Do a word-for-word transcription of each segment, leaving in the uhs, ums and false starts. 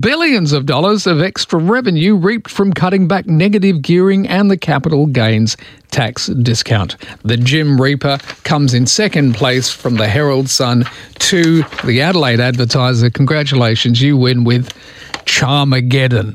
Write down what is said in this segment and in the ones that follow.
billions of dollars of extra revenue reaped from cutting back negative gearing and the capital gains tax discount. The Gym Reaper comes in second place from the Herald Sun to the Adelaide Advertiser. Congratulations, you win with Charmageddon.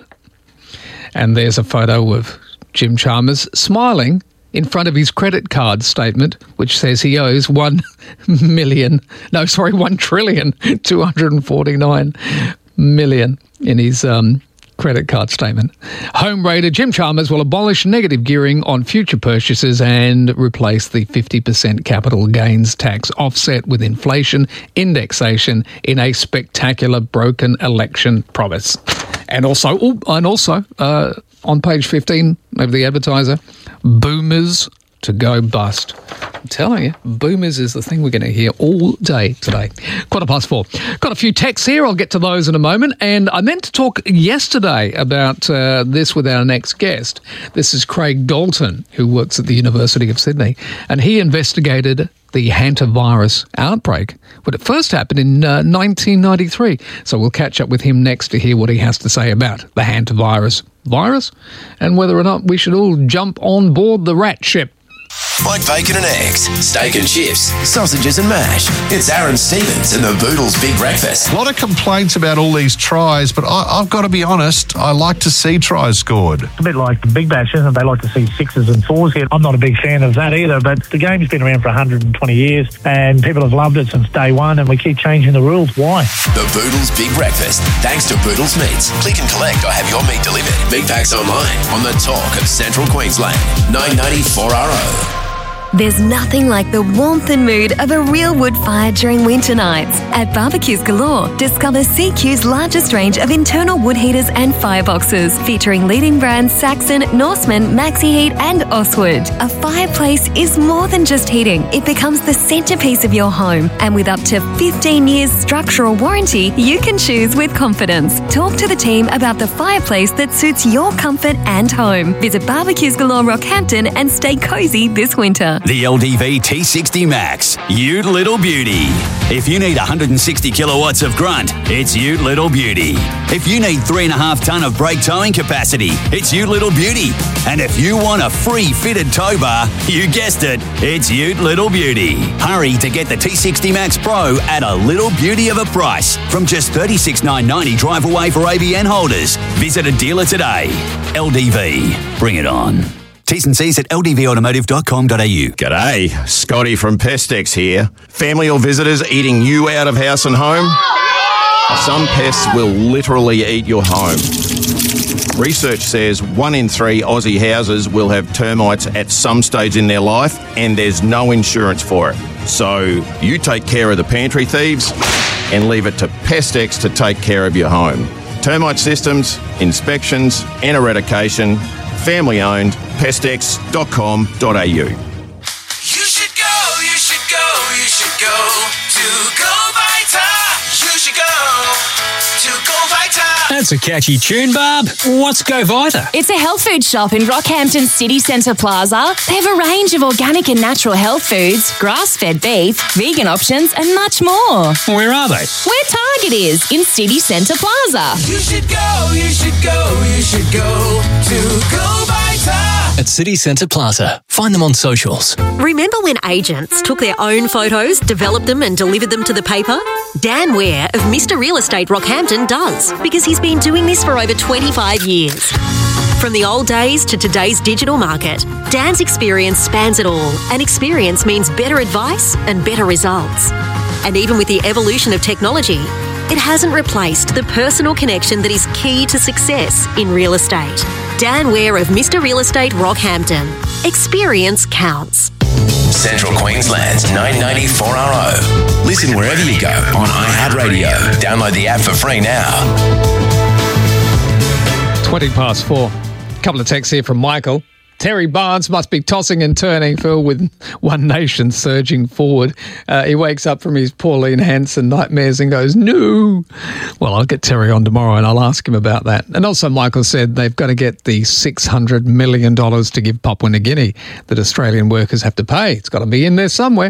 And there's a photo of Jim Chalmers smiling in front of his credit card statement, which says he owes one million, no, sorry, one trillion, two hundred forty-nine million in his um, credit card statement. Home Raider Jim Chalmers will abolish negative gearing on future purchases and replace the fifty percent capital gains tax offset with inflation indexation in a spectacular broken election promise. And also, oh, and also uh, on page fifteen of the Advertiser, boomers to go bust. I'm telling you, boomers is the thing we're going to hear all day today. Quarter past four. Got a few texts here. I'll get to those in a moment. And I meant to talk yesterday about uh, this with our next guest. This is Craig Dalton, who works at the University of Sydney, and he investigated the hantavirus outbreak when it first happened in uh, nineteen ninety-three. So we'll catch up with him next to hear what he has to say about the hantavirus virus and whether or not we should all jump on board the rat ship. Like bacon and eggs, steak and chips, sausages and mash. It's Aaron Stevens and the Boodles Big Breakfast. A lot of complaints about all these tries, but I, I've got to be honest, I like to see tries scored. It's a bit like the Big Bash, isn't it? They like to see sixes and fours here. I'm not a big fan of that either, but the game's been around for one hundred twenty years and people have loved it since day one and we keep changing the rules. Why? The Boodles Big Breakfast, thanks to Boodles Meats. Click and collect or have your meat delivered. Big packs online on the talk of Central Queensland. nine ninety-four R O. There's nothing like the warmth and mood of a real wood fire during winter nights. At Barbecues Galore, discover C Q's largest range of internal wood heaters and fireboxes, featuring leading brands Saxon, Norseman, Maxi Heat and Oswood. A fireplace is more than just heating. It becomes the centrepiece of your home. And with up to fifteen years structural warranty, you can choose with confidence. Talk to the team about the fireplace that suits your comfort and home. Visit Barbecues Galore Rockhampton and stay cosy this winter. The L D V T sixty Max, Ute Little Beauty. If you need one hundred sixty kilowatts of grunt, it's Ute Little Beauty. If you need three and a half tonne of brake towing capacity, it's Ute Little Beauty. And if you want a free fitted tow bar, you guessed it, it's Ute Little Beauty. Hurry to get the T sixty Max Pro at a little beauty of a price from just thirty-six thousand nine hundred ninety drive away for A B N holders. Visit a dealer today. L D V, bring it on. T's and C's at l d v automotive dot com dot a u. G'day, Scotty from Pestex here. Family or visitors eating you out of house and home? Some pests will literally eat your home. Research says one in three Aussie houses will have termites at some stage in their life, and there's no insurance for it. So you take care of the pantry thieves and leave it to Pestex to take care of your home. Termite systems, inspections and eradication. Family owned, pestex dot com dot a u. You should go, you should go, you should go to Go Vita. You should go to Go Vita. That's a catchy tune, Barb. What's Go Vita? It's a health food shop in Rockhampton City Centre Plaza. They have a range of organic and natural health foods, grass-fed beef, vegan options and much more. Where are they? Where Target is, in City Centre Plaza. You should go, you should go, you should go to Go Vita. At City Centre Plaza. Find them on socials. Remember when agents took their own photos, developed them and delivered them to the paper? Dan Ware of Mister Real Estate Rockhampton does, because he's been doing this for over twenty-five years. From the old days to today's digital market, Dan's experience spans it all, and experience means better advice and better results. And even with the evolution of technology, it hasn't replaced the personal connection that is key to success in real estate. Dan Ware of Mister Real Estate Rockhampton. Experience counts. Central Queensland's nine ninety-four R O. Listen wherever you go on iHeartRadio. Download the app for free now. twenty past four. A couple of texts here from Michael. Terry Barnes must be tossing and turning, Phil, with One Nation surging forward. Uh, he wakes up from his Pauline Hanson nightmares and goes, no. Well, I'll get Terry on tomorrow and I'll ask him about that. And also Michael said they've got to get the six hundred million dollars to give Papua New Guinea that Australian workers have to pay. It's got to be in there somewhere.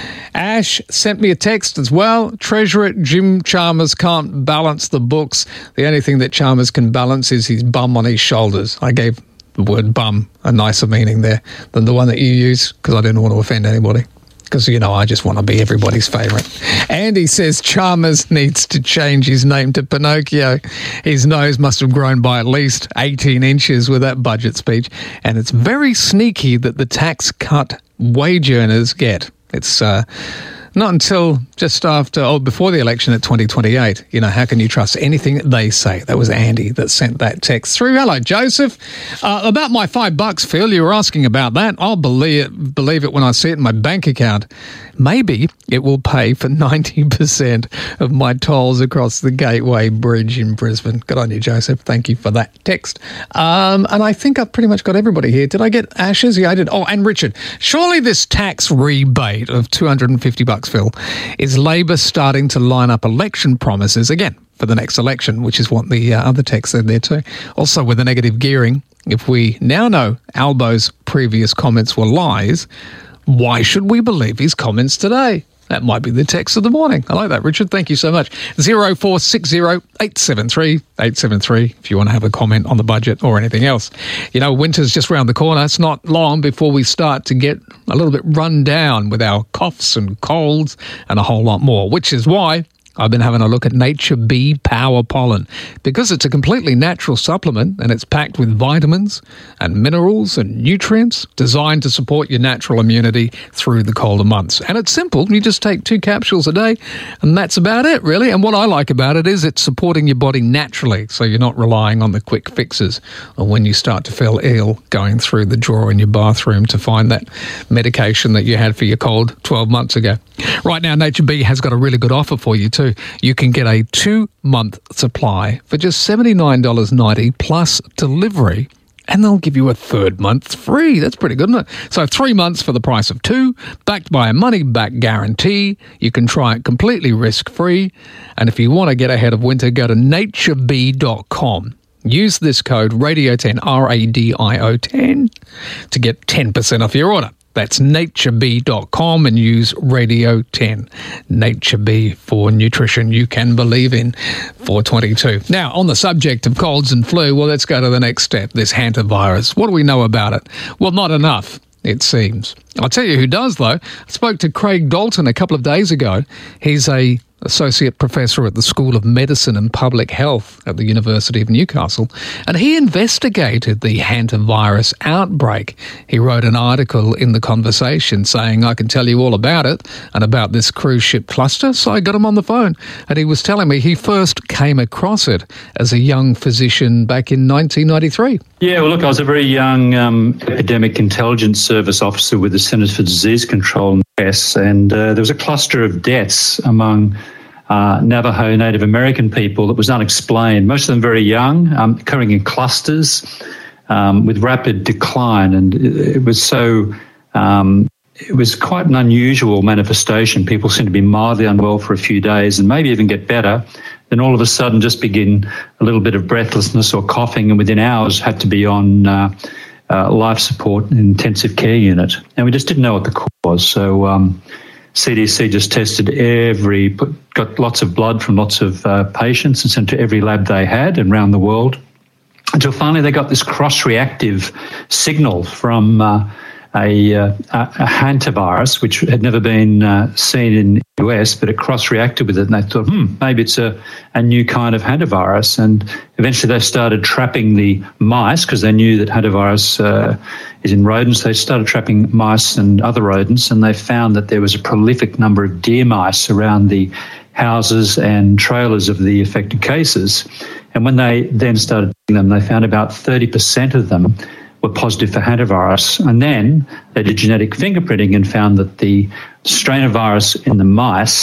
Ash sent me a text as well. Treasurer Jim Chalmers can't balance the books. The only thing that Chalmers can balance is his bum on his shoulders. I gave the word bum a nicer meaning there than the one that you use because I didn't want to offend anybody. Because, you know, I just want to be everybody's favourite. Andy says Chalmers needs to change his name to Pinocchio. His nose must have grown by at least eighteen inches with that budget speech. And it's very sneaky that the tax cut wage earners get. It's uh, not until just after, or before the election at twenty twenty-eight. You know, how can you trust anything that they say? That was Andy that sent that text through. Hello, Joseph. Uh, about my five bucks, Phil, you were asking about that. I'll believe it, believe it when I see it in my bank account. Maybe it will pay for ninety percent of my tolls across the Gateway Bridge in Brisbane. Good on you, Joseph. Thank you for that text. Um, and I think I've pretty much got everybody here. Did I get Ashes? Yeah, I did. Oh, and Richard. Surely this tax rebate of two hundred fifty bucks, Phil, is Labor starting to line up election promises again for the next election, which is what the uh, other text said there too. Also, with the negative gearing, if we now know Albo's previous comments were lies, why should we believe his comments today? That might be the text of the morning. I like that, Richard. Thank you so much. zero four six zero eight seven three eight seven three if you want to have a comment on the budget or anything else. You know, winter's just around the corner. It's not long before we start to get a little bit run down with our coughs and colds and a whole lot more, which is why I've been having a look at Nature Bee Power Pollen because it's a completely natural supplement and it's packed with vitamins and minerals and nutrients designed to support your natural immunity through the colder months. And it's simple. You just take two capsules a day and that's about it, really. And what I like about it is it's supporting your body naturally, so you're not relying on the quick fixes or when you start to feel ill going through the drawer in your bathroom to find that medication that you had for your cold twelve months ago. Right now, Nature Bee has got a really good offer for you too. You can get a two-month supply for just seventy-nine dollars ninety plus delivery, and they'll give you a third month free. That's pretty good, isn't it? So three months for the price of two, backed by a money-back guarantee. You can try it completely risk-free. And if you want to get ahead of winter, go to nature bee dot com. Use this code radio ten, R A D I O ten, to get ten percent off your order. That's nature bee dot com and use Radio ten. Nature Bee for nutrition you can believe in. four twenty-two. Now, on the subject of colds and flu, well, let's go to the next step, this hantavirus. What do we know about it? Well, not enough, it seems. I'll tell you who does, though. I spoke to Craig Dalton a couple of days ago. He's a Associate Professor at the School of Medicine and Public Health at the University of Newcastle, and he investigated the hantavirus outbreak. He wrote an article in The Conversation saying, I can tell you all about it and about this cruise ship cluster, so I got him on the phone, and he was telling me he first came across it as a young physician back in nineteen ninety-three. Yeah, well, look, I was a very young um, Epidemic Intelligence Service officer with the Centres for Disease Control in the U S, and uh, there was a cluster of deaths among Uh, Navajo Native American people that was unexplained, most of them very young, um, occurring in clusters um, with rapid decline. And it, it was so, um, it was quite an unusual manifestation. People seem to be mildly unwell for a few days and maybe even get better. Then all of a sudden just begin a little bit of breathlessness or coughing, and within hours had to be on uh, uh, life support and intensive care unit. And we just didn't know what the cause was. So, um, C D C just tested every, put, got lots of blood from lots of uh, patients and sent to every lab they had around the world until finally they got this cross-reactive signal from uh, a, uh, a hantavirus, which had never been uh, seen in the U S, but it cross-reacted with it, and they thought, hmm, maybe it's a, a new kind of hantavirus. And eventually they started trapping the mice because they knew that hantavirus uh, is in rodents. They started trapping mice and other rodents, and they found that there was a prolific number of deer mice around the houses and trailers of the affected cases. And when they then started doing them, they found about thirty percent of them were positive for hantavirus. And then they did genetic fingerprinting and found that the strain of virus in the mice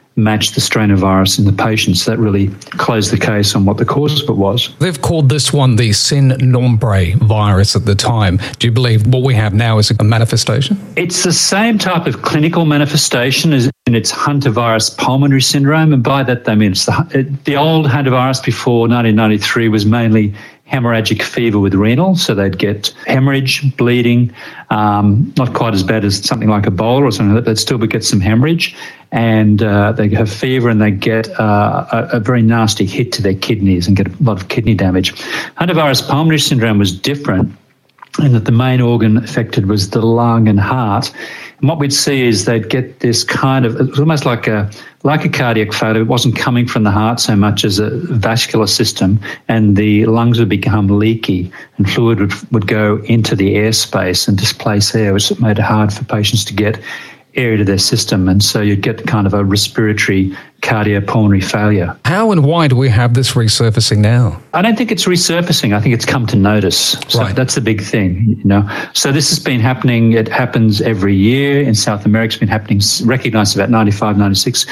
match the strain of virus in the patients. That really closed the case on what the cause of it was. They've called this one the Sin Nombre virus at the time. Do you believe what we have now is a manifestation? It's the same type of clinical manifestation as in its hantavirus pulmonary syndrome, and by that they mean it's the, it, the old hantavirus before nineteen ninety-three was mainly hemorrhagic fever with renal, so they'd get hemorrhage, bleeding, um, not quite as bad as something like Ebola or something like that, they'd still get some hemorrhage, and uh, they have fever and they get uh, a, a very nasty hit to their kidneys and get a lot of kidney damage. Hantavirus pulmonary syndrome was different in that the main organ affected was the lung and heart. And what we'd see is they'd get this kind of, it was almost like a like a cardiac failure. It wasn't coming from the heart so much as a vascular system, and the lungs would become leaky and fluid would, would go into the airspace and displace air, which made it hard for patients to get air to their system. And so you'd get kind of a respiratory cardiopulmonary failure. How and why do we have this resurfacing now? I don't think it's resurfacing. I think it's come to notice. So right. That's the big thing, you know. So this has been happening. It happens every year in South America. It's been happening, recognised about ninety-five, ninety-six.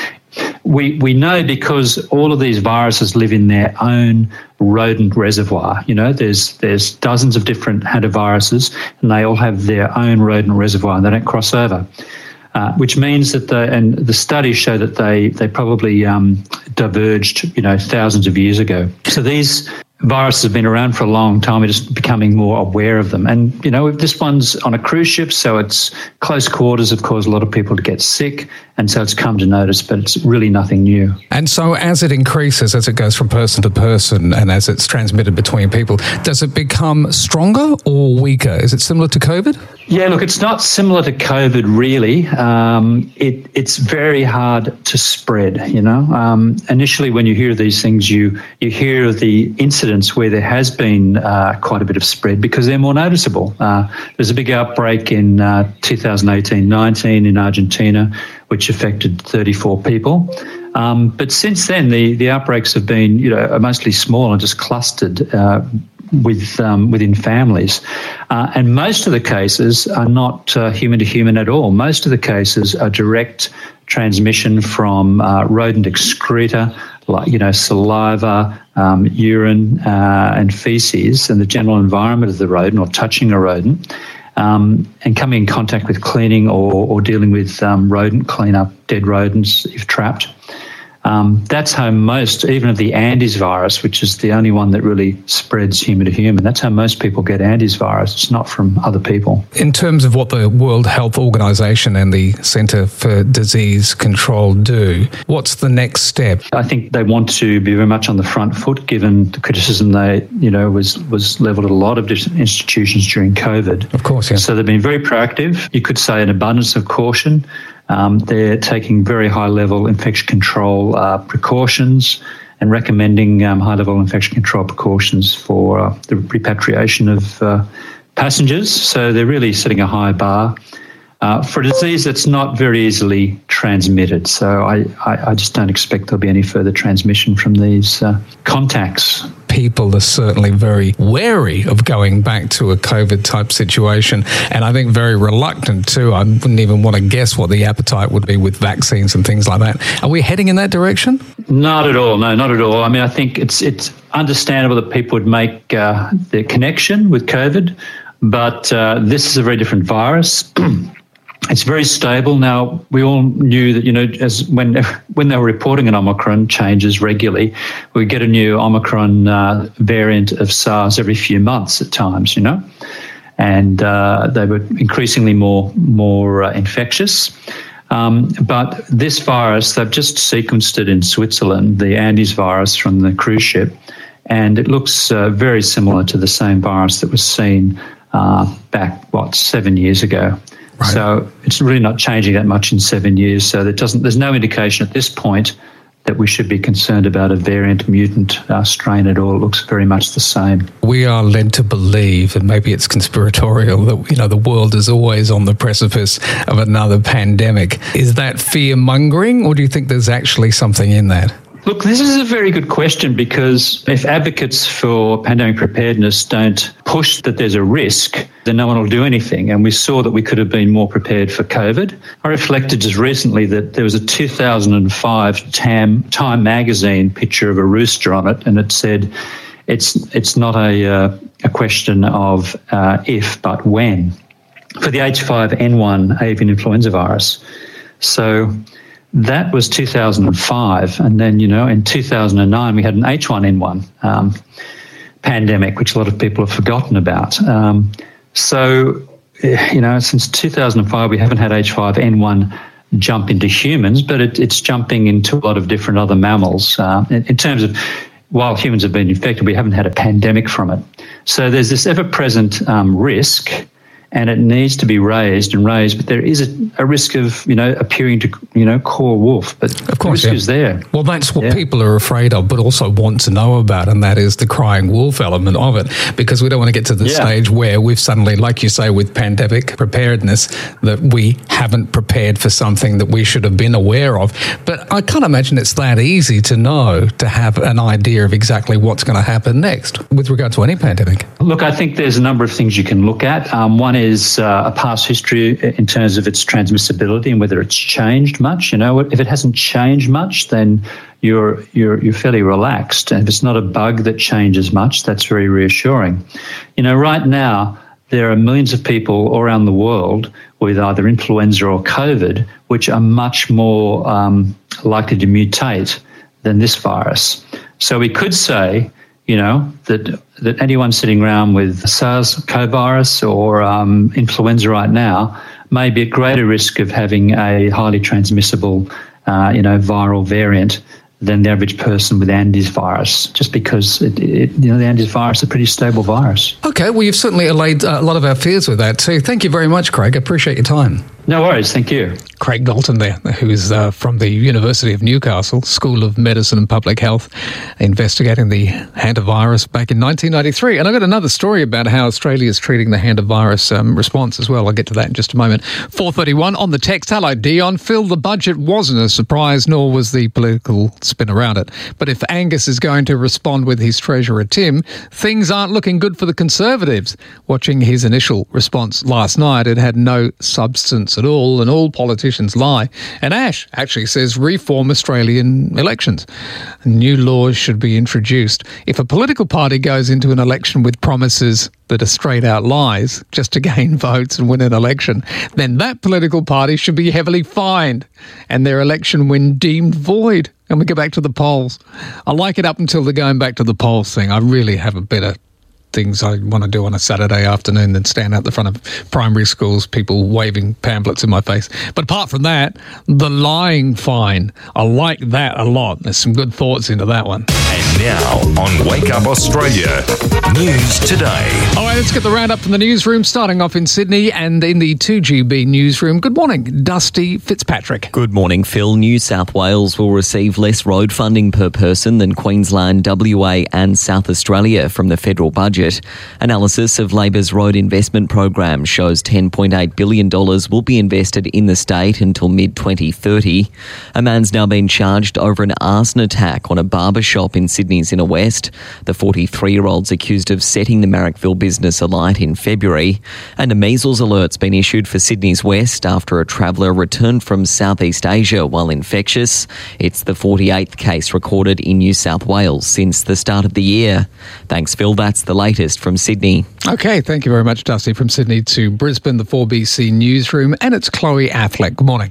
We we know because all of these viruses live in their own rodent reservoir. You know, there's there's dozens of different hantaviruses, and they all have their own rodent reservoir, and they don't cross over. Uh, which means that the and the studies show that they they probably um, diverged, you know, thousands of years ago. So these viruses have been around for a long time. We're just becoming more aware of them. And, you know, this one's on a cruise ship, so it's close quarters have caused a lot of people to get sick, and so it's come to notice, but it's really nothing new. And so as it increases, as it goes from person to person, and as it's transmitted between people, does it become stronger or weaker? Is it similar to COVID? Yeah, look, it's not similar to COVID, really. Um, it, it's very hard to spread, you know. Um, initially, when you hear these things, you, you hear of the incidents where there has been uh, quite a bit of spread because they're more noticeable. Uh, there's a big outbreak in uh, two thousand eighteen nineteen in Argentina, which affected thirty-four people. Um, but since then, the, the outbreaks have been, you know, mostly small and just clustered uh, with um, within families. Uh, and most of the cases are not uh, human to human at all. Most of the cases are direct transmission from uh, rodent excreta, like, you know, saliva, um, urine uh, and feces, and the general environment of the rodent, or touching a rodent, um, and coming in contact with cleaning or, or dealing with um, rodent cleanup, dead rodents if trapped. Um, that's how most, even of the Andes virus, which is the only one that really spreads human to human, that's how most people get Andes virus. It's not from other people. In terms of what the World Health Organization and the Centre for Disease Control do, what's the next step? I think they want to be very much on the front foot, given the criticism they, you know, was, was levelled at a lot of different institutions during COVID. Of course, yeah. So they've been very proactive. You could say an abundance of caution. Um, they're taking very high-level infection control uh, precautions and recommending um, high-level infection control precautions for uh, the repatriation of uh, passengers. So they're really setting a high bar uh, for a disease that's not very easily transmitted. So I, I, I just don't expect there'll be any further transmission from these uh, contacts. People are certainly very wary of going back to a COVID-type situation, and I think very reluctant too. I wouldn't even want to guess what the appetite would be with vaccines and things like that. Are we heading in that direction? Not at all, no, not at all. I mean, I think it's it's understandable that people would make uh, the connection with COVID, but uh, this is a very different virus. It's very stable. Now, we all knew that, you know, as when when they were reporting an Omicron changes regularly, we get a new Omicron uh, variant of SARS every few months at times, you know, and uh, they were increasingly more, more uh, infectious. Um, but this virus, they've just sequenced it in Switzerland, the Andes virus from the cruise ship, and it looks uh, very similar to the same virus that was seen uh, back, what, seven years ago. Right. So it's really not changing that much in seven years. So there doesn't, there's no indication at this point that we should be concerned about a variant mutant uh, strain at all. It looks very much the same. We are led to believe, and maybe it's conspiratorial, that, you know, the world is always on the precipice of another pandemic. Is that fear-mongering, or do you think there's actually something in that? Look, this is a very good question, because if advocates for pandemic preparedness don't push that there's a risk, then no one will do anything. And we saw that we could have been more prepared for COVID. I reflected just recently that there was a two thousand five Time, Time magazine picture of a rooster on it, and it said, it's it's not a, uh, a question of uh, if, but when, for the H five N one avian influenza virus. So that was two thousand five. And then, you know, in two thousand nine, we had an H one N one um, pandemic, which a lot of people have forgotten about. Um, so, you know, since two thousand five, we haven't had H five N one jump into humans, but it, it's jumping into a lot of different other mammals. Uh, in, in terms of, while humans have been infected, we haven't had a pandemic from it. So there's this ever-present um, risk, and it needs to be raised and raised, but there is a, a risk of, you know, appearing to, you know, core wolf, but of course, the risk yeah. is there. Well, that's what Yeah. people are afraid of, but also want to know about, and that is the crying wolf element of it, because we don't want to get to the Yeah. stage where we've suddenly, like you say, with pandemic preparedness, that we haven't prepared for something that we should have been aware of. But I can't imagine it's that easy to know, to have an idea of exactly what's going to happen next with regard to any pandemic. Look, I think there's a number of things you can look at. Um, one is uh, a past history in terms of its transmissibility and whether it's changed much. You know, if it hasn't changed much, then you're you're you're fairly relaxed. And if it's not a bug that changes much, that's very reassuring. You know, right now there are millions of people all around the world with either influenza or COVID, which are much more um, likely to mutate than this virus. So we could say, you know, that that anyone sitting around with SARS-CoV virus or um, influenza right now may be at greater risk of having a highly transmissible, uh, you know, viral variant than the average person with Andes virus, just because, it, it, you know, the Andes virus is a pretty stable virus. Okay, well, you've certainly allayed a lot of our fears with that too. Thank you very much, Craig. I appreciate your time. No worries, thank you. Craig Dalton there, who's uh, from the University of Newcastle, School of Medicine and Public Health, investigating the hantavirus back in nineteen ninety-three. And I've got another story about how Australia is treating the hantavirus um, response as well. I'll get to that in just a moment. four thirty-one on the text. Hello, Dion. Phil, the budget wasn't a surprise, nor was the political spin around it. But if Angus is going to respond with his treasurer, Tim, things aren't looking good for the Conservatives. Watching his initial response last night, it had no substance at all, and all politicians lie. And Ash actually says reform Australian elections. New laws should be introduced. If a political party goes into an election with promises that are straight out lies just to gain votes and win an election, then that political party should be heavily fined and their election when deemed void. And we go back to the polls. I like it up until the going back to the polls thing. I really have a better things I want to do on a Saturday afternoon than stand out the front of primary schools, people waving pamphlets in my face. But apart from that, the lying fine, I like that a lot. There's some good thoughts into that one. And now on Wake Up Australia, News Today. All right, let's get the roundup from the newsroom, starting off in Sydney and in the two G B newsroom. Good morning, Dusty Fitzpatrick. Good morning, Phil. New South Wales will receive less road funding per person than Queensland, W A and South Australia from the federal budget. Analysis of Labor's road investment program shows ten point eight billion dollars will be invested in the state until mid twenty thirty. A man's now been charged over an arson attack on a barber shop in Sydney's Inner West. The forty-three-year-old's accused of setting the Marrickville business alight in February. And a measles alert's been issued for Sydney's West after a traveller returned from Southeast Asia while infectious. It's the forty-eighth case recorded in New South Wales since the start of the year. Thanks, Phil. That's the latest from Sydney. Okay, thank you very much, Dusty. From Sydney to Brisbane, the four B C newsroom, and it's Chloe Affleck. Good morning.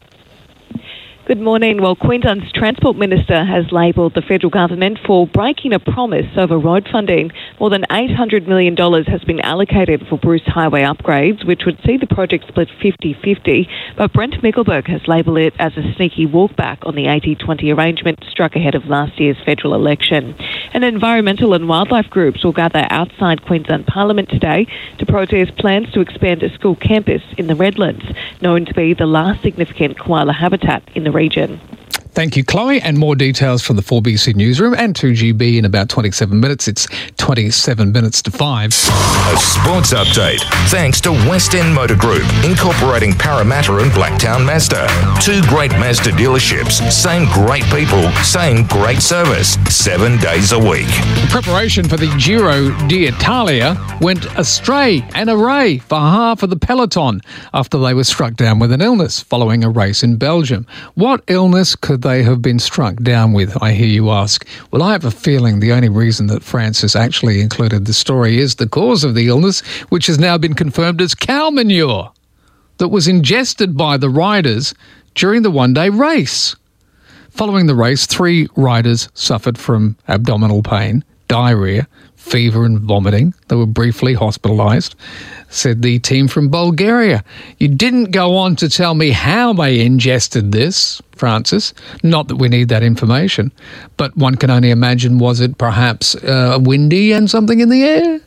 Good morning. Well, Queensland's Transport Minister has labelled the federal government for breaking a promise over road funding. More than eight hundred million dollars has been allocated for Bruce Highway upgrades, which would see the project split fifty-fifty. But Brent Mickelberg has labelled it as a sneaky walkback on the eighty twenty arrangement struck ahead of last year's federal election. And environmental and wildlife groups will gather outside Queensland Parliament today to protest plans to expand a school campus in the Redlands, known to be the last significant koala habitat in the region. Thank you, Chloe. And more details from the four B C Newsroom and two G B in about twenty-seven minutes. It's twenty-seven minutes to five. A sports update thanks to West End Motor Group, incorporating Parramatta and Blacktown Mazda. Two great Mazda dealerships, same great people, same great service, seven days a week. The preparation for the Giro d'Italia went astray and array for half of the peloton after they were struck down with an illness following a race in Belgium. What illness could they have been struck down with, I hear you ask? Well, I have a feeling the only reason that France has actually included the story is the cause of the illness, which has now been confirmed as cow manure that was ingested by the riders during the one-day race. Following the race, three riders suffered from abdominal pain, diarrhoea, fever and vomiting. They were briefly hospitalised, said the team from Bulgaria. You didn't go on to tell me how they ingested this, Francis. Not that we need that information, but one can only imagine, was it perhaps uh, windy and something in the air?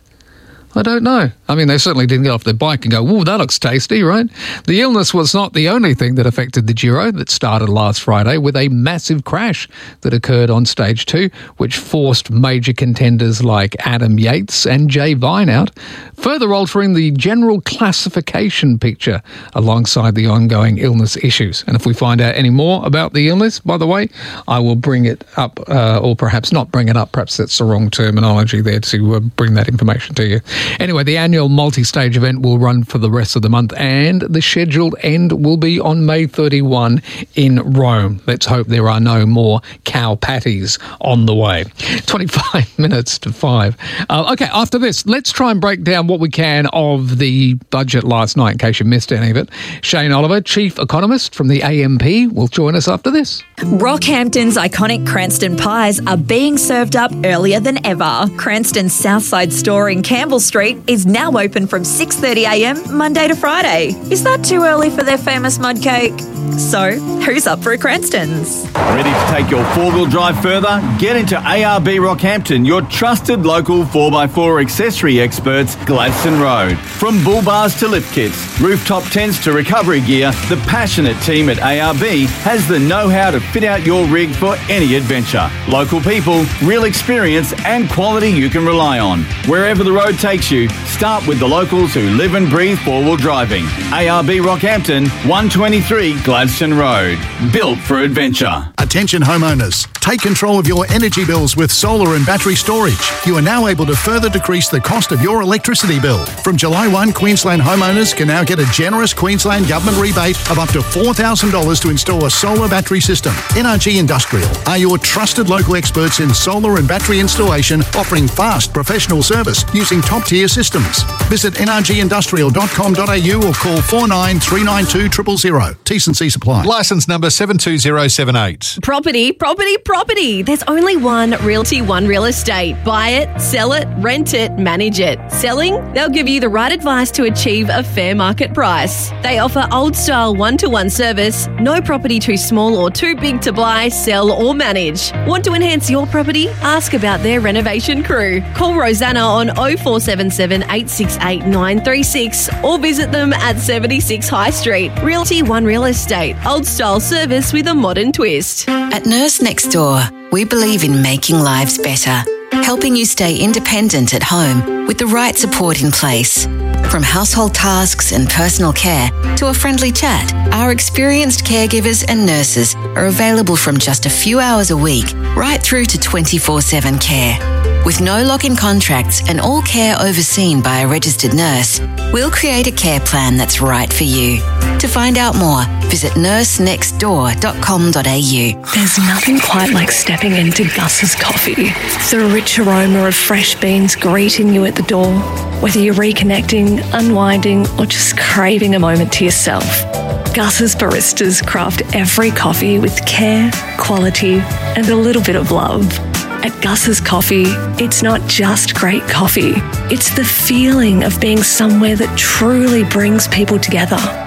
I don't know. I mean, they certainly didn't get off their bike and go, "Ooh, that looks tasty," right? The illness was not the only thing that affected the Giro that started last Friday with a massive crash that occurred on stage two, which forced major contenders like Adam Yates and Jay Vine out, further altering the general classification picture alongside the ongoing illness issues. And if we find out any more about the illness, by the way, I will bring it up, uh, or perhaps not bring it up, perhaps that's the wrong terminology there, to uh, bring that information to you. Anyway, the annual multi-stage event will run for the rest of the month, and the scheduled end will be on May thirty-first in Rome. Let's hope there are no more cow patties on the way. twenty-five minutes to five. Uh, okay, after this, let's try and break down what we can of the budget last night, in case you missed any of it. Shane Oliver, Chief Economist from the A M P, will join us after this. Rockhampton's iconic Cranston pies are being served up earlier than ever. Cranston's Southside store in Campbell Street is now open from six thirty a m Monday to Friday. Is that too early for their famous mud cake? So, who's up for a Cranston's? Ready to take your four-wheel drive further? Get into A R B Rockhampton, your trusted local four by four accessory experts, Gladstone Road. From bull bars to lift kits, rooftop tents to recovery gear, the passionate team at A R B has the know-how to fit out your rig for any adventure. Local people, real experience and quality you can rely on. Wherever the road takes you, start with the locals who live and breathe four-wheel driving. A R B Rockhampton, one twenty-three Gladstone Road. Built for adventure. Attention homeowners, take control of your energy bills with solar and battery storage. You are now able to further decrease the cost of your electricity bill. From July first, Queensland homeowners can now get a generous Queensland Government rebate of up to four thousand dollars to install a solar battery system. N R G Industrial are your trusted local experts in solar and battery installation, offering fast professional service using top-tier systems. Visit n r g industrial dot com dot a u or call four nine three nine two zero zero zero. T's and C's apply. Licence number seven two zero seven eight. Property, property, property. There's only one Realty One Real Estate. Buy it, sell it, rent it, manage it. Selling? They'll give you the right advice to achieve a fair market price. They offer old-style one-to-one service, no property too small or too big to buy, sell or manage. Want to enhance your property? Ask about their renovation crew. Call Rosanna on oh four seven seven, eight six eight, nine three six or visit them at seventy-six High Street. Realty One Real Estate. Old-style service with a modern twist. At Nurse Next Door, we believe in making lives better, helping you stay independent at home with the right support in place. From household tasks and personal care to a friendly chat, our experienced caregivers and nurses are available from just a few hours a week right through to twenty-four seven care. With no lock-in contracts and all care overseen by a registered nurse, we'll create a care plan that's right for you. To find out more, visit nurse next door dot com dot a u. There's nothing quite like stepping into Gus's coffee. The rich aroma of fresh beans greeting you at the door. Whether you're reconnecting, unwinding, or just craving a moment to yourself, Gus's baristas craft every coffee with care, quality, and a little bit of love. At Gus's Coffee, it's not just great coffee. It's the feeling of being somewhere that truly brings people together.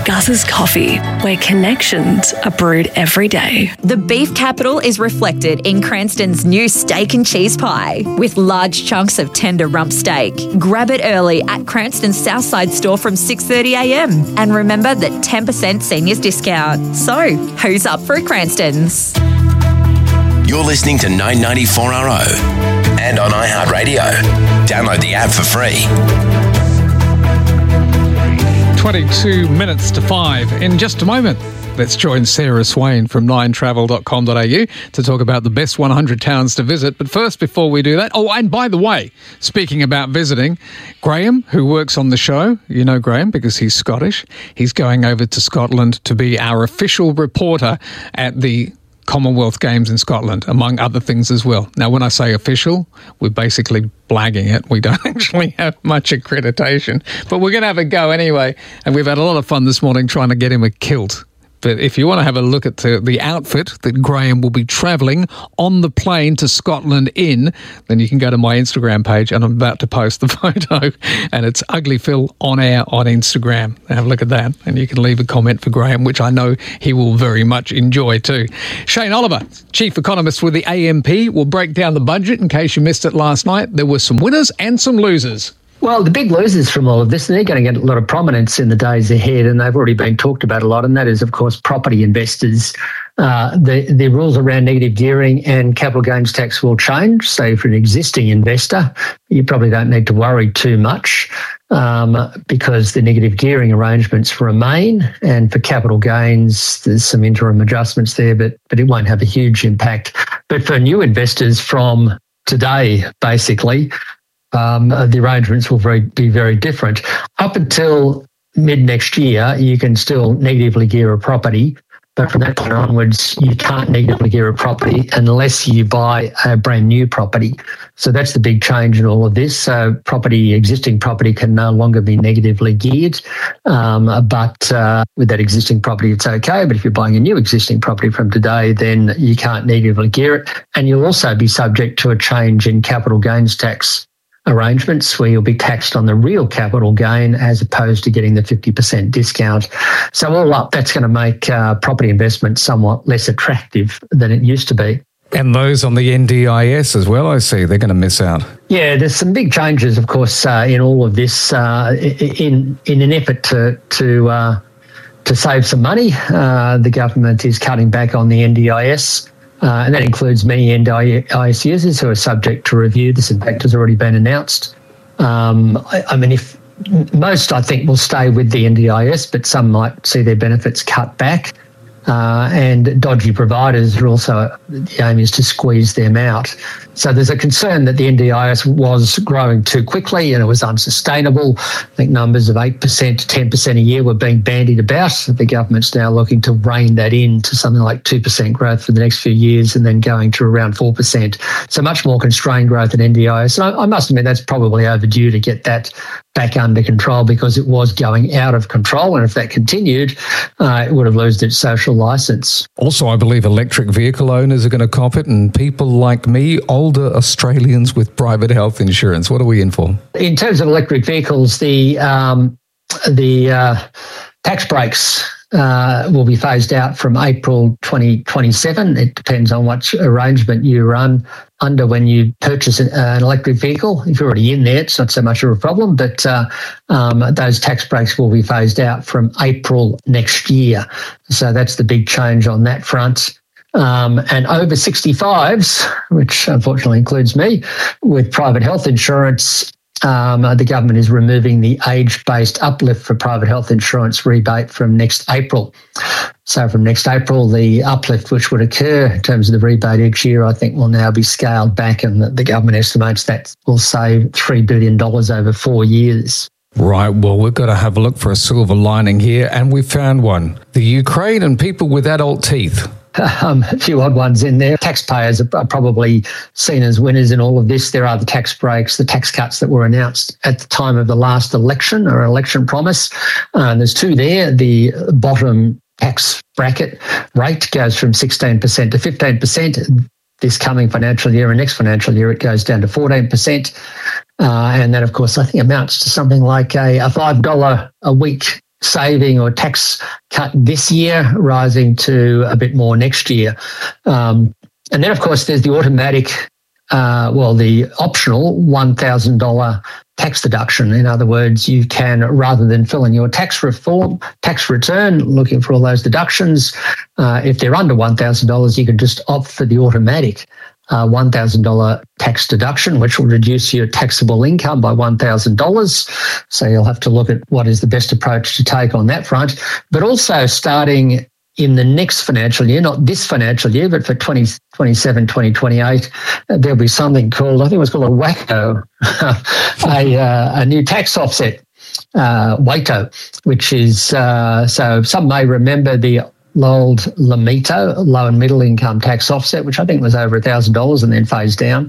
Gus's Coffee, where connections are brewed every day. The beef capital is reflected in Cranston's new steak and cheese pie with large chunks of tender rump steak. Grab it early at Cranston's Southside store from six thirty a m. And remember that ten percent seniors discount. So, who's up for a Cranston's? You're listening to nine ninety-four R O and on iHeartRadio. Download the app for free. twenty-two minutes to five. In just a moment, let's join Sarah Swain from nine travel dot com dot a u to talk about the best one hundred towns to visit. But first, before we do that, oh, and by the way, speaking about visiting, Graham, who works on the show, you know Graham because he's Scottish, he's going over to Scotland to be our official reporter at the Commonwealth Games in Scotland, among other things as well. Now, when I say official, we're basically blagging it. We don't actually have much accreditation, but we're going to have a go anyway. And we've had a lot of fun this morning trying to get him a kilt. But if you want to have a look at the, the outfit that Graham will be travelling on the plane to Scotland in, then you can go to my Instagram page, and I'm about to post the photo, and it's Ugly Phil on air on Instagram. Have a look at that, and you can leave a comment for Graham, which I know he will very much enjoy too. Shane Oliver, Chief Economist with the A M P, will break down the budget in case you missed it last night. There were some winners and some losers. Well, the big losers from all of this, and they're going to get a lot of prominence in the days ahead, and they've already been talked about a lot, and that is, of course, property investors. Uh, the, the rules around negative gearing and capital gains tax will change. So if you're an existing investor, you probably don't need to worry too much um, because the negative gearing arrangements remain, and for capital gains, there's some interim adjustments there, but, but it won't have a huge impact. But for new investors from today, basically, Um, the arrangements will very, be very different. Up until mid next year, you can still negatively gear a property, but from that point onwards, you can't negatively gear a property unless you buy a brand new property. So that's the big change in all of this. So property, existing property can no longer be negatively geared, um, but uh, with that existing property, it's okay. But if you're buying a new existing property from today, then you can't negatively gear it. And you'll also be subject to a change in capital gains tax arrangements where you'll be taxed on the real capital gain as opposed to getting the fifty percent discount. So all up, that's going to make uh, property investment somewhat less attractive than it used to be. And those on the N D I S as well, I see, they're going to miss out. Yeah, there's some big changes, of course, uh, in all of this uh, in in an effort to to uh, to save some money. Uh, the government is cutting back on the N D I S. Uh, and that includes many N D I S users who are subject to review. This, in fact, has already been announced. Um, I, I mean, if most, I think, will stay with the N D I S, but some might see their benefits cut back. Uh, and dodgy providers are also, the aim is to squeeze them out. So there's a concern that the N D I S was growing too quickly and it was unsustainable. I think numbers of eight percent to ten percent a year were being bandied about. The government's now looking to rein that in to something like two percent growth for the next few years and then going to around four percent. So much more constrained growth in N D I S. And I, I must admit that's probably overdue to get that back under control because it was going out of control. And if that continued, uh, it would have lost its social licence. Also, I believe electric vehicle owners are going to cop it, and people like me, older Australians with private health insurance. What are we in for? In terms of electric vehicles, the um, the uh, tax breaks uh, will be phased out from April twenty twenty-seven. It depends on what arrangement you run under when you purchase an, uh, an electric vehicle. If you're already in there, it's not so much of a problem, but uh, um, those tax breaks will be phased out from April next year. So that's the big change on that front. Um, and over sixty-fives, which unfortunately includes me, with private health insurance, um, the government is removing the age-based uplift for private health insurance rebate from next April. So from next April, the uplift which would occur in terms of the rebate each year, I think will now be scaled back, and the government estimates that will save three billion dollars over four years. Right, well, we've got to have a look for a silver lining here, and we found one. The Ukraine and people with adult teeth. Um, a few odd ones in there. Taxpayers are probably seen as winners in all of this. There are the tax breaks, the tax cuts that were announced at the time of the last election or election promise. Uh, there's two there. The bottom tax bracket rate goes from sixteen percent to fifteen percent. This coming financial year and next financial year, it goes down to fourteen percent. Uh, and that, of course, I think amounts to something like a, a five dollars a week saving or tax cut this year, rising to a bit more next year. Um, and then, of course, there's the automatic, uh, well, the optional one thousand dollars tax deduction. In other words, you can, rather than fill in your tax reform, tax return, looking for all those deductions, uh, if they're under one thousand dollars, you can just opt for the automatic uh, one thousand dollars tax deduction, which will reduce your taxable income by one thousand dollars. So you'll have to look at what is the best approach to take on that front. But also starting in the next financial year, not this financial year, but for twenty twenty-seven, twenty twenty-eight, uh, there'll be something called, I think it was called a WACO, a, uh, a new tax offset, uh, WATO, which is, uh, so some may remember the old LMITO, low and middle income tax offset, which I think was over one thousand dollars and then phased down.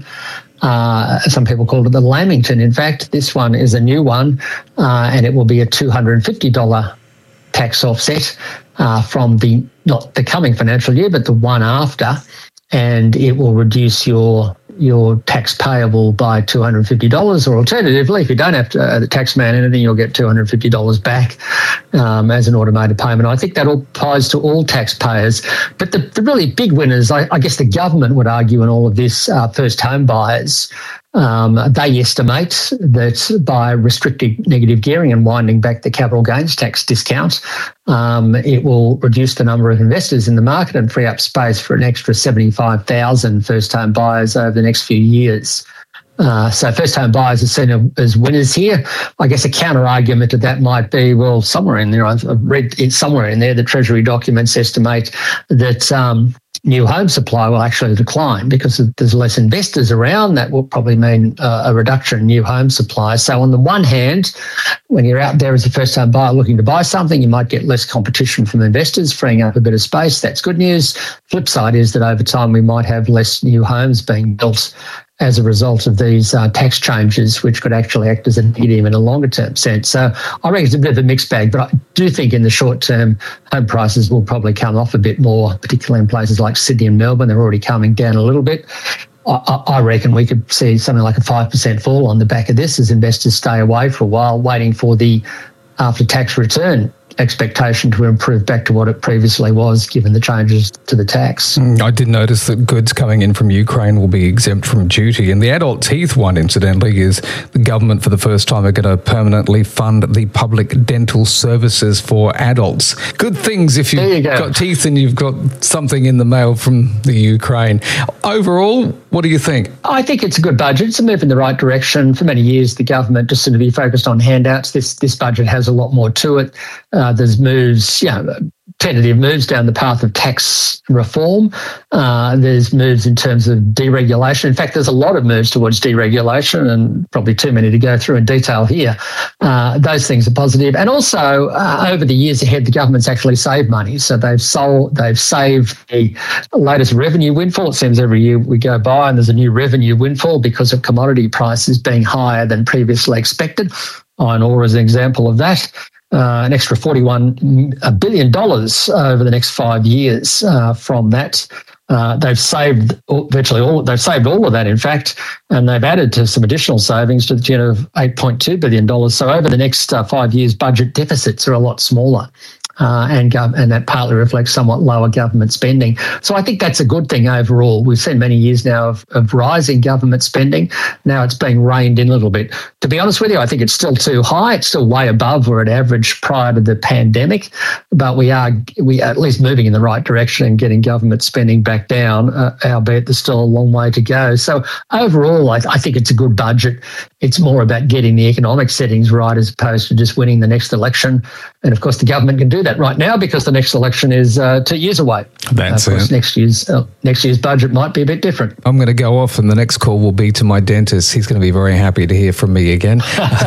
Uh, some people called it the Lamington. In fact, this one is a new one, uh, and it will be a two hundred fifty dollars tax offset uh, from the, not the coming financial year, but the one after, and it will reduce your your tax payable by two hundred fifty dollars, or alternatively, if you don't have to, uh, the tax man anything, you'll get two hundred fifty dollars back um, as an automated payment. I think that all applies to all taxpayers. But the, the really big winners, I, I guess the government would argue in all of this, are first home buyers. Um, they estimate that by restricting negative gearing and winding back the capital gains tax discount, um, it will reduce the number of investors in the market and free up space for an extra seventy-five thousand first-home buyers over the next few years. Uh, so first-home buyers are seen as winners here. I guess a counter-argument to that might be, well, somewhere in there, I've read it somewhere in there, the Treasury documents estimate that um, new home supply will actually decline because there's less investors around. That will probably mean uh, a reduction in new home supply. So on the one hand, when you're out there as a first-home buyer looking to buy something, you might get less competition from investors, freeing up a bit of space. That's good news. Flip side is that over time we might have less new homes being built as a result of these uh, tax changes, which could actually act as a negative in a longer-term sense. So I reckon it's a bit of a mixed bag, but I do think in the short term, home prices will probably come off a bit more, particularly in places like Sydney and Melbourne. They're already coming down a little bit. I, I reckon we could see something like a five percent fall on the back of this as investors stay away for a while, waiting for the after-tax return expectation to improve back to what it previously was, given the changes to the tax. I did notice that goods coming in from Ukraine will be exempt from duty. And the adult teeth one, incidentally, is the government for the first time are going to permanently fund the public dental services for adults. Good things if you've you go. got teeth and you've got something in the mail from the Ukraine. Overall, what do you think? I think it's a good budget. It's a move in the right direction. For many years, the government just seemed to be focused on handouts. This this budget has a lot more to it. Uh, there's moves, you know, tentative moves down the path of tax reform. Uh, there's moves in terms of deregulation. In fact, there's a lot of moves towards deregulation, and probably too many to go through in detail here. Uh, those things are positive. And also, uh, over the years ahead, the government's actually saved money. So they've sold, they've saved the latest revenue windfall. It seems every year we go by and there's a new revenue windfall because of commodity prices being higher than previously expected. Iron ore is an example of that. Uh, an extra forty-one billion dollars over the next five years uh, from that. Uh, they've saved virtually all. They've saved all of that, in fact, and they've added to some additional savings to the tune of eight point two billion dollars. So over the next uh, five years, budget deficits are a lot smaller. Uh, and gov- and that partly reflects somewhat lower government spending. So I think that's a good thing overall. We've seen many years now of, of rising government spending. Now it's being reined in a little bit. To be honest with you, I think it's still too high. It's still way above where it averaged prior to the pandemic, but we are we are at least moving in the right direction and getting government spending back down, uh, albeit there's still a long way to go. So overall, I, I think it's a good budget. It's more about getting the economic settings right as opposed to just winning the next election. And of course, the government can do that right now because the next election is uh, two years away. That's uh, of course, it. Next year's uh, next year's budget might be a bit different. I'm going to go off, and the next call will be to my dentist. He's going to be very happy to hear from me again.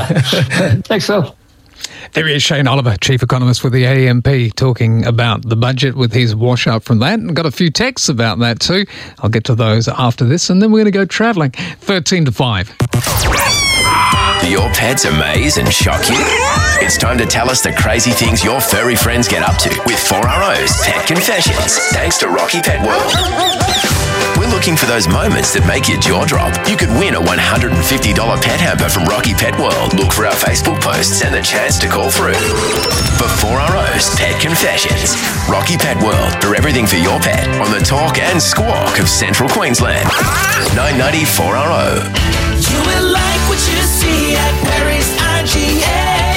Thanks, Phil. There he is, Shane Oliver, Chief Economist with the A M P, talking about the budget with his wash up from that. And got a few texts about that too. I'll get to those after this, and then we're going to go travelling. thirteen to five. Do your pets amaze and shock you? It's time to tell us the crazy things your furry friends get up to with four R O's Pet Confessions, thanks to Rocky Pet World. We're looking for those moments that make your jaw drop. You could win a one hundred fifty dollars pet hamper from Rocky Pet World. Look for our Facebook posts and the chance to call through. For four R O's Pet Confessions, Rocky Pet World, for everything for your pet on the talk and squawk of Central Queensland. nine ninety four R O. You will like what you see at Perry's I G A.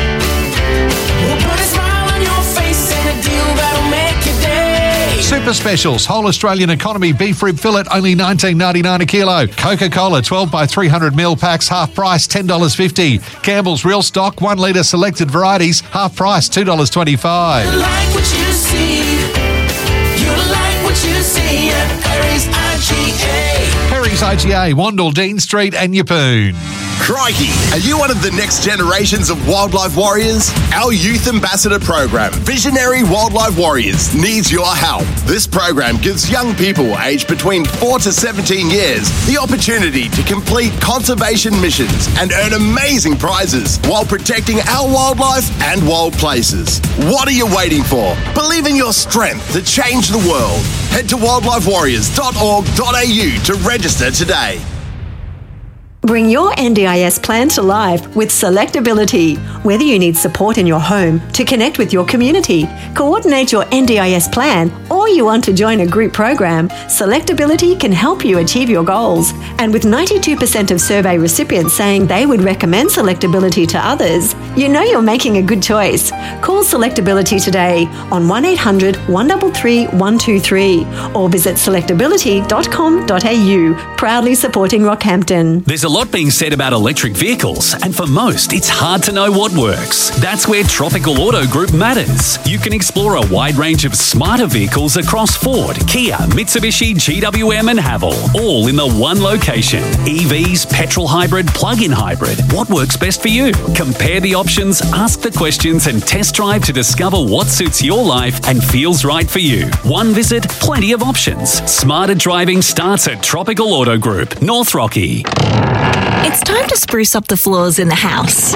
We'll put a smile on your face and a deal that'll make your day. Super specials. Whole Australian economy beef rib fillet, only nineteen ninety-nine a kilo. Coca-Cola, twelve by three hundred mil packs, half price, ten dollars fifty. Campbell's Real Stock, one litre selected varieties, half price, two dollars twenty-five. You like what you see. You like what you see at Perry's I G A. Perry's I G A, Wandle, Dean Street and Yeppoon. Crikey, are you one of the next generations of wildlife warriors? Our Youth Ambassador program, Visionary Wildlife Warriors, needs your help. This program gives young people aged between four to seventeen years the opportunity to complete conservation missions and earn amazing prizes while protecting our wildlife and wild places. What are you waiting for? Believe in your strength to change the world. Head to wildlife warriors dot org dot a u to register today. Bring your N D I S plan to life with Selectability. Whether you need support in your home, to connect with your community, coordinate your N D I S plan, or you want to join a group program, Selectability can help you achieve your goals. And with ninety-two percent of survey recipients saying they would recommend Selectability to others, you know you're making a good choice. Call Selectability today on one eight hundred, one three three, one two three or visit selectability dot com dot a u. Proudly supporting Rockhampton. There's a lot being said about electric vehicles, and for most, it's hard to know what works. That's where Tropical Auto Group matters. You can explore a wide range of smarter vehicles across Ford, Kia, Mitsubishi, G W M and Haval, all in the one location. E Vs, petrol hybrid, plug-in hybrid. What works best for you? Compare the options, ask the questions and test drive to discover what suits your life and feels right for you. One visit, plenty of options. Smarter driving starts at Tropical Auto Group, North Rocky. It's time to spruce up the floors in the house.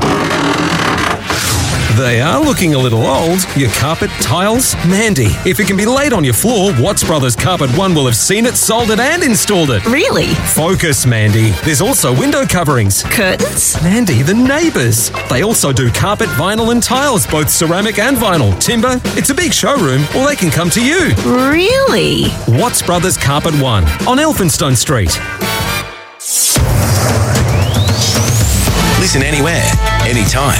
They are looking a little old. Your carpet, tiles, Mandy. If it can be laid on your floor, Watts Brothers Carpet One will have seen it, sold it and installed it. Really? Focus, Mandy. There's also window coverings. Curtains? Mandy, the neighbours. They also do carpet, vinyl and tiles, both ceramic and vinyl. Timber. It's a big showroom, or they can come to you. Really? Watts Brothers Carpet One on Elphinstone Street. Listen anywhere, anytime.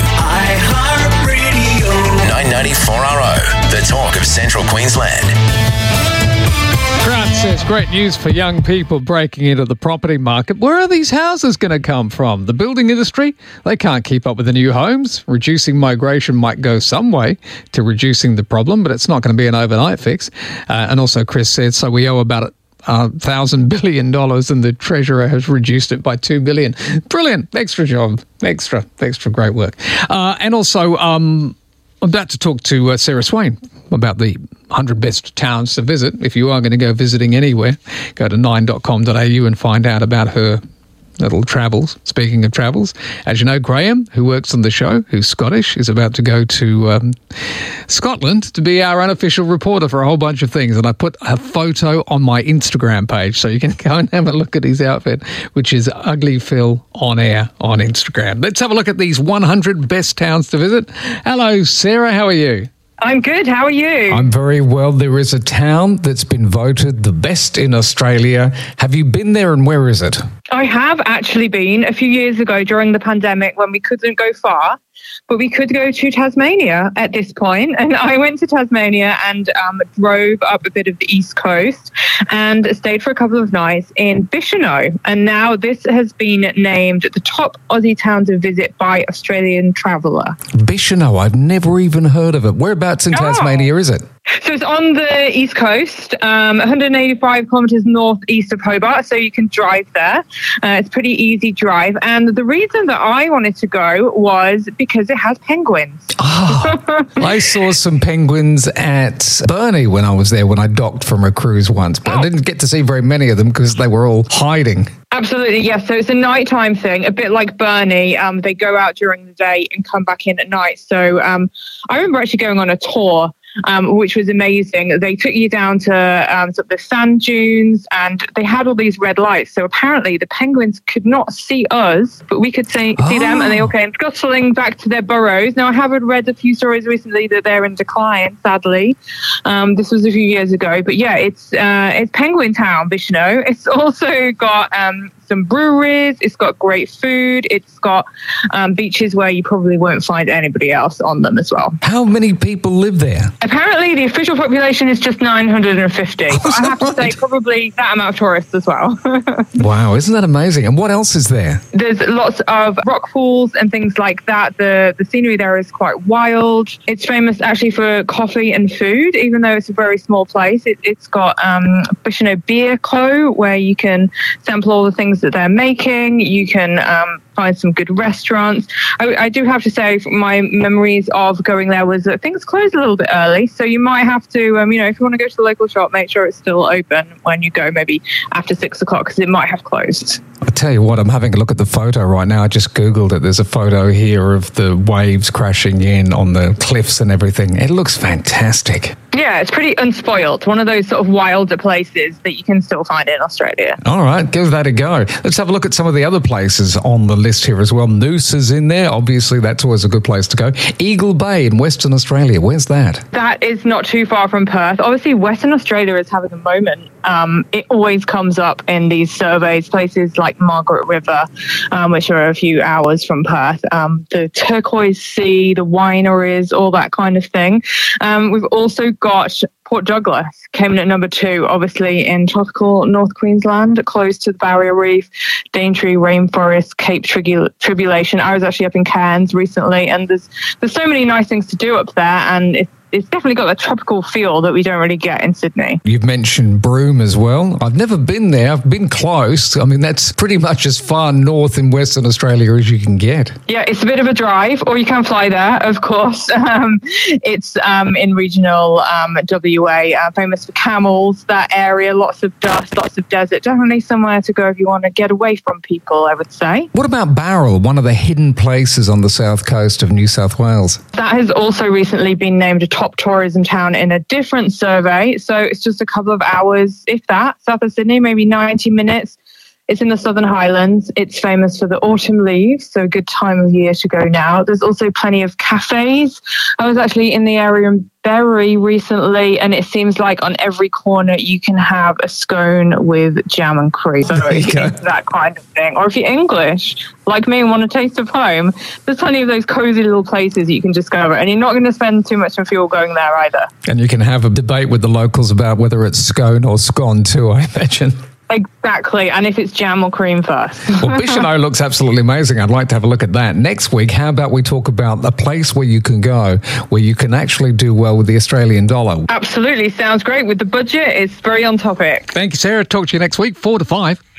iHeartRadio. nine ninety-four R O, the talk of Central Queensland. Grant says, great news for young people breaking into the property market. Where are these houses going to come from? The building industry? They can't keep up with the new homes. Reducing migration might go some way to reducing the problem, but it's not going to be an overnight fix. Uh, and also Chris said, so we owe about a thousand billion dollars and the Treasurer has reduced it by two billion. Brilliant. Extra job. Extra, extra great work. Uh, and also, um, I'm about to talk to uh, Sarah Swain about the one hundred best towns to visit. If you are going to go visiting anywhere, go to nine dot com dot a u and find out about her little travels. Speaking of travels, as you know, Graham, who works on the show, who's Scottish, is about to go to um, Scotland to be our unofficial reporter for a whole bunch of things. And I put a photo on my Instagram page, so you can go and have a look at his outfit, which is Ugly Phil on air on Instagram. Let's have a look at these one hundred best towns to visit. Hello, Sarah. How are you? I'm good. How are you? I'm very well. There is a town that's been voted the best in Australia. Have you been there and where is it? I have actually been a few years ago during the pandemic when we couldn't go far, but we could go to Tasmania at this point. And I went to Tasmania and um, drove up a bit of the East Coast and stayed for a couple of nights in Bicheno. And now this has been named the top Aussie town to visit by Australian Traveller. Bicheno, I've never even heard of it. Whereabouts in oh. Tasmania is it? So it's on the East Coast, um, one hundred eighty-five kilometres northeast of Hobart, so you can drive there. Uh, it's a pretty easy drive. And the reason that I wanted to go was because it has penguins. Oh, I saw some penguins at Burnie when I was there, when I docked from a cruise once, but oh. I didn't get to see very many of them because they were all hiding. Absolutely, yes. So it's a nighttime thing, a bit like Bernie. Um, they go out during the day and come back in at night. So um, I remember actually going on a tour, um, which was amazing. They took you down to um, sort of the sand dunes, and they had all these red lights. So apparently the penguins could not see us, but we could see, oh. see them, and they all came scuttling back to their burrows. Now, I have read a few stories recently that they're in decline, sadly. Um, this was a few years ago. But yeah, it's uh, it's Penguin Town, Vishnu. It's also got um, some breweries. It's got great food. It's got um, beaches where you probably won't find anybody else on them as well. How many people live there? Apparently, the official population is just nine hundred fifty. Oh, I have to say, probably that amount of tourists as well. Wow, isn't that amazing? And what else is there? There's lots of rock pools and things like that. The the scenery there is quite wild. It's famous actually for coffee and food, even though it's a very small place. It, it's got um, Bishno Beer Co., where you can sample all the things that they're making. You can um, find some good restaurants. I, I do have to say, my memories of going there was that things closed a little bit early, so you might have to, um, you know, if you want to go to the local shop, make sure it's still open when you go, maybe after six o'clock, because it might have closed. I tell you what, I'm having a look at the photo right now. I just Googled it. There's a photo here of the waves crashing in on the cliffs and everything. It looks fantastic. Yeah, it's pretty unspoiled. One of those sort of wilder places that you can still find in Australia. All right, give that a go. Let's have a look at some of the other places on the list here as well. Noosa's in there. Obviously, that's always a good place to go. Eagle Bay in Western Australia. Where's that? That is not too far from Perth. Obviously, Western Australia is having a moment. Um, it always comes up in these surveys. Places like Margaret River, um, which are a few hours from Perth. Um, the Turquoise Sea, the wineries, all that kind of thing. Um, we've also got Port Douglas came in at number two, obviously in tropical North Queensland, close to the Barrier Reef, Daintree Rainforest, Cape Tribu- Tribulation. I was actually up in Cairns recently, and there's there's so many nice things to do up there, and it's It's definitely got a tropical feel that we don't really get in Sydney. You've mentioned Broome as well. I've never been there. I've been close. I mean, that's pretty much as far north in Western Australia as you can get. Yeah, it's a bit of a drive, or you can fly there, of course. Um, it's um, in regional um, W A, uh, famous for camels, that area, lots of dust, lots of desert. Definitely somewhere to go if you want to get away from people, I would say. What about Barrel, one of the hidden places on the south coast of New South Wales? That has also recently been named a top tourism town in a different survey. So it's just a couple of hours, if that, south of Sydney, maybe ninety minutes. It's in the Southern Highlands. It's famous for the autumn leaves, so a good time of year to go now. There's also plenty of cafes. I was actually in the area in Berry recently, and it seems like on every corner you can have a scone with jam and cream. So if you're into that kind of thing. Or if you're English, like me, and want a taste of home, there's plenty of those cozy little places you can discover, and you're not going to spend too much on fuel going there either. And you can have a debate with the locals about whether it's scone or scone too, I imagine. Exactly, and if it's jam or cream first. Well, Bicheno looks absolutely amazing. I'd like to have a look at that. Next week, how about we talk about a place where you can go, where you can actually do well with the Australian dollar? Absolutely, sounds great. With the budget, it's very on topic. Thank you, Sarah. Talk to you next week, four to five.